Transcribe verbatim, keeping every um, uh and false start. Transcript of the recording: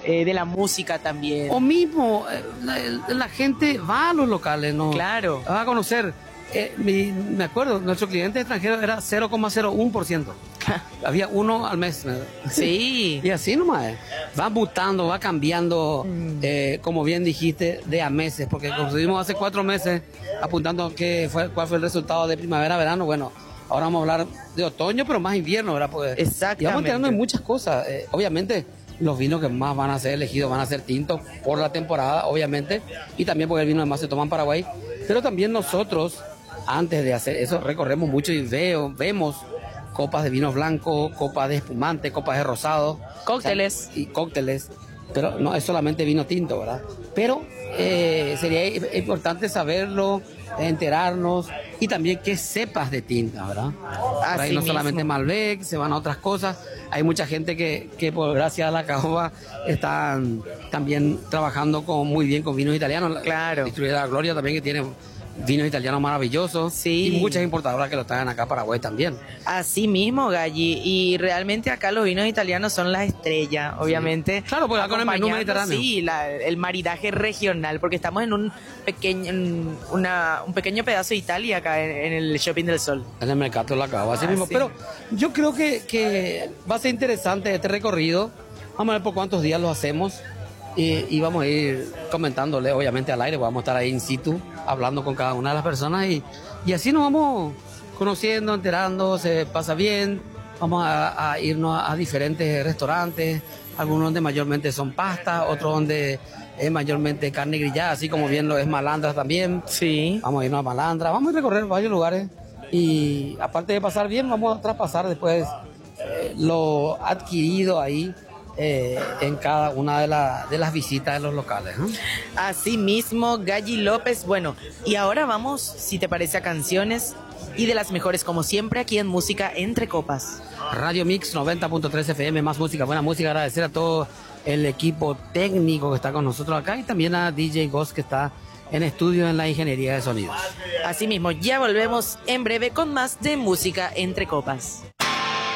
eh, de la música también. O mismo, eh, la, la gente va a los locales, ¿no? Claro. Va a conocer. Eh, mi- me acuerdo, nuestro cliente extranjero era cero coma cero uno por ciento. Había uno al mes. ¿no? Sí. Y así nomás es. Va mutando, va cambiando, Mm. eh, como bien dijiste, de a meses. Porque como estuvimos hace cuatro meses apuntando qué fue, cuál fue el resultado de primavera-verano, bueno, ahora vamos a hablar de otoño, pero más invierno, ¿verdad? Pues, Exactamente. y vamos enterando en muchas cosas. Eh, obviamente, los vinos que más van a ser elegidos van a ser tintos por la temporada, obviamente, y también porque el vino más se toma en Paraguay. Pero también nosotros, antes de hacer eso, recorremos mucho y veo, vemos copas de vino blanco, copas de espumante, copas de rosado. Cócteles. O sea, y cócteles. Pero no es solamente vino tinto, ¿verdad? Pero eh, sería importante saberlo, enterarnos y también qué cepas de tinta, ¿verdad? Por ahí Así no mismo. solamente Malbec, se van a otras cosas. Hay mucha gente que, que por gracias a la caoba están también trabajando con, muy bien con vinos italianos. Claro. Distribuidora Gloria también, que tiene vinos italianos maravillosos. Sí. Y muchas importadoras que lo traen acá a Paraguay también. Así mismo, Galli. Y realmente acá los vinos italianos son la estrella, obviamente. Claro, porque acá con el menú Acompañando, mediterráneo. Sí, la- el maridaje regional, porque estamos en un pequeño, en una, un pequeño pedazo de Italia acá en, en el Shopping del Sol. En el mercado de la cava, así Ah, mismo. sí. Pero yo creo que, que va a ser interesante este recorrido. Vamos a ver por cuántos días lo hacemos. Y, y vamos a ir comentándole, obviamente, al aire. Vamos a estar ahí in situ, hablando con cada una de las personas. Y, y así nos vamos conociendo, enterando, se pasa bien. Vamos a, a irnos a, a diferentes restaurantes. Algunos donde mayormente son pastas, otros donde es mayormente carne grillada, así como bien lo es Malandra también. Sí. Vamos a irnos a Malandra, vamos a recorrer varios lugares y aparte de pasar bien, vamos a traspasar después eh, lo adquirido ahí eh, en cada una de, la- de las visitas de los locales, ¿no? Así mismo, Galli López. Bueno, y ahora vamos, si te parece, a canciones y de las mejores, como siempre, aquí en Música Entre Copas. Radio Mix noventa punto tres F M, más música, buena música. Agradecer a todo el equipo técnico que está con nosotros acá y también a D J Ghost, que está en estudio en la ingeniería de sonidos. Así mismo, ya volvemos en breve con más de Música Entre Copas.